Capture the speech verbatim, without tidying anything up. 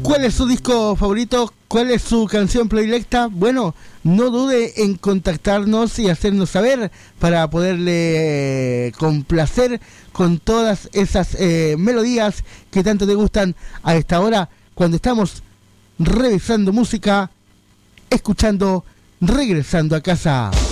¿Cuál es su disco favorito? ¿Cuál es su canción predilecta? Bueno, no dude en contactarnos y hacernos saber para poderle complacer con todas esas eh, melodías que tanto te gustan a esta hora cuando estamos revisando música, escuchando, regresando a casa.